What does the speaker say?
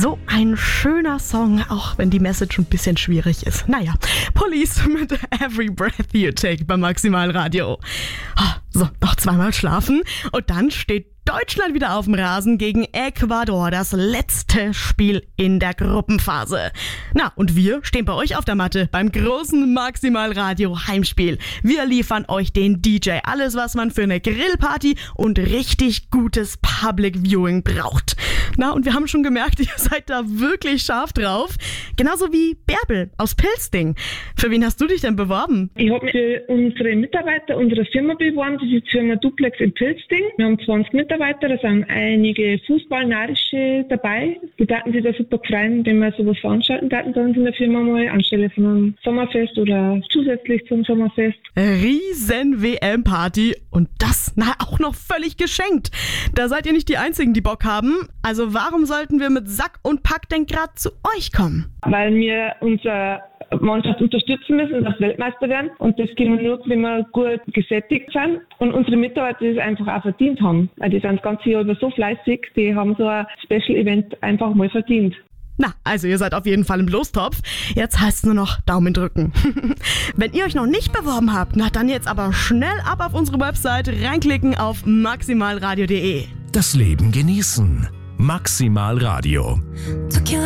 So ein schöner Song, auch wenn die Message ein bisschen schwierig ist. Naja, Police mit Every Breath You Take bei Maximalradio. So, noch zweimal schlafen und dann steht Deutschland wieder auf dem Rasen gegen Ecuador, das letzte Spiel in der Gruppenphase. Na, und wir stehen bei euch auf der Matte beim großen Maximalradio Heimspiel. Wir liefern euch den DJ, alles was man für eine Grillparty und richtig gutes Public Viewing braucht. Na, und wir haben schon gemerkt, ihr seid da wirklich scharf drauf. Genauso wie Bärbel aus Pilzding. Für wen hast du dich denn beworben? Ich habe mich für unsere Mitarbeiter unserer Firma beworben. Das ist die Firma Duplex in Pilzding. Wir haben 20 Mitarbeiter, da sind einige Fußballnarische dabei. Die daten sich da super freuen, wenn wir sowas veranstalten daten bei uns in der Firma mal, anstelle von einem Sommerfest oder zusätzlich zum Sommerfest. Riesen WM-Party und das auch noch völlig geschenkt. Da seid ihr nicht die Einzigen, die Bock haben. Also warum sollten wir mit Sack und Pack denn gerade zu euch kommen? Weil wir unsere Mannschaft unterstützen müssen, dass wir Weltmeister werden. Und das geht nur, wenn wir gut gesättigt sind und unsere Mitarbeiter das einfach auch verdient haben. Weil die sind das ganze Jahr über so fleißig, die haben so ein Special-Event einfach mal verdient. Na, also ihr seid auf jeden Fall im Lostopf. Jetzt heißt es nur noch Daumen drücken. Wenn ihr euch noch nicht beworben habt, na dann jetzt aber schnell ab auf unsere Website, reinklicken auf maximalradio.de. Das Leben genießen. Maximalradio.